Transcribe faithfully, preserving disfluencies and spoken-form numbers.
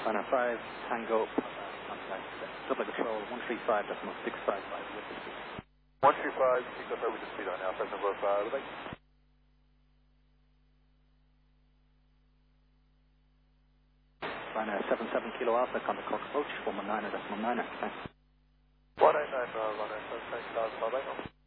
Runner five, Tango, contact, double control, one three five decimal six five five with the speed. one three five, six five five with the speed on now, five number five, bye. Runner seven seven Kilo Alpha, contact Cork approach, one one nine decimal nine, thanks. one nine nine, uh, runner seven seven Kilo Alpha, bye.